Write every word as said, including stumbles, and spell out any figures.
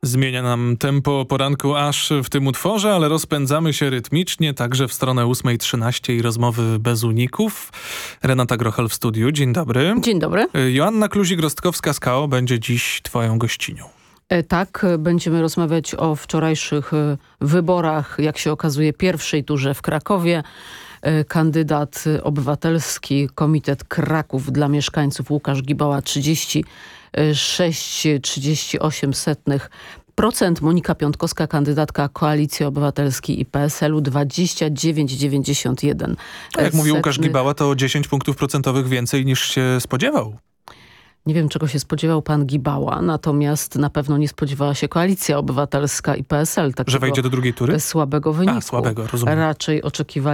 Zmienia nam tempo poranku aż w tym utworze, ale rozpędzamy się rytmicznie także w stronę ósma trzynaście i rozmowy bez uników. Renata Grochal w studiu. Dzień dobry. Dzień dobry. Joanna Kluzik-Rostkowska z K O będzie dziś twoją gościnią. Tak, będziemy rozmawiać o wczorajszych wyborach, jak się okazuje, pierwszej turze w Krakowie. Kandydat obywatelski, Komitet Kraków dla Mieszkańców Łukasz Gibała trzydzieści sześć przecinek trzydzieści osiem procent. Monika Piątkowska, kandydatka Koalicji Obywatelskiej i P S L u dwadzieścia dziewięć przecinek dziewięćdziesiąt jeden. A jak mówi Łukasz Gibała, to o dziesięć punktów procentowych więcej niż się spodziewał. Nie wiem, czego się spodziewał pan Gibała, natomiast na pewno nie spodziewała się Koalicja Obywatelska i P S L. Że wejdzie do drugiej tury? Słabego wyniku. A, słabego, rozumiem. Raczej oczekiwali